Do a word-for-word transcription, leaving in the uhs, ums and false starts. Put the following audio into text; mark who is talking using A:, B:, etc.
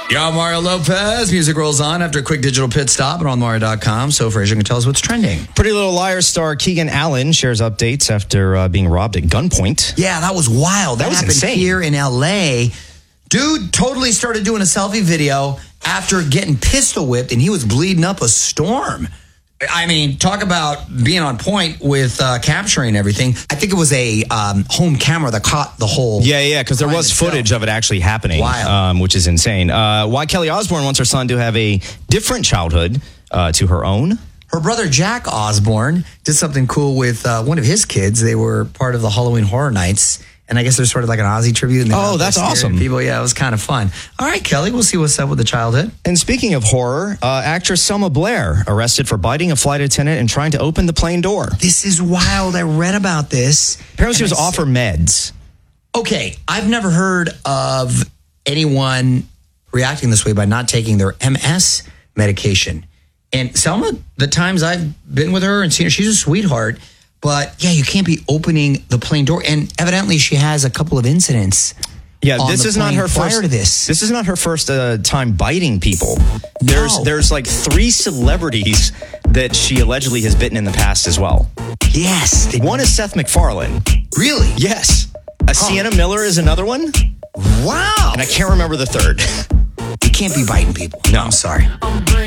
A: Yo, Mario Lopez. Music rolls on after a quick digital pit stop at on mario dot com. So Fraser can tell us what's trending.
B: Pretty Little Liars star Keegan Allen shares updates after uh, being robbed at gunpoint.
A: Yeah, that was wild. That,
B: That was
A: happened
B: insane.
A: here in L A. Dude totally started doing a selfie video after getting pistol whipped, and he was bleeding up a storm. I mean, talk about being on point with uh, capturing everything. I think it was a um, home camera that caught the whole.
B: Yeah, yeah, because there
A: crime
B: was
A: itself.
B: footage of it actually happening,
A: Wild.
B: um, which is insane. Uh, why Kelly Osbourne wants her son to have a different childhood uh, to her own.
A: Her brother Jack Osbourne did something cool with uh, one of his kids. They were part of the Halloween Horror Nights. And I guess there's sort of like an Aussie tribute. And they
B: Oh,
A: were
B: that's
A: scaring
B: awesome.
A: People, yeah, it was kind of fun. All right, Kelly, we'll see what's up with the childhood.
B: And speaking of horror, uh, actress Selma Blair arrested for biting a flight attendant and trying to open the plane door.
A: This is wild. I read about this.
B: Apparently she
A: And
B: was
A: I
B: off her meds.
A: Okay, I've never heard of anyone reacting this way by not taking their M S medication. And Selma, the times I've been with her and seen her, she's a sweetheart. But yeah, you can't be opening the plane door. And evidently she has a couple of incidents.
B: Yeah,
A: on
B: this
A: the
B: is not
A: plane
B: her
A: prior
B: first.
A: to this.
B: This is not her first uh, time biting people. There's
A: No.
B: there's like three celebrities that she allegedly has bitten in the past as well.
A: Yes. they-
B: One is Seth MacFarlane.
A: Really?
B: Yes. A Sienna Miller is another one, and
A: Wow.
B: I can't remember the third.
A: You can't be biting people.
B: No.
A: I'm sorry.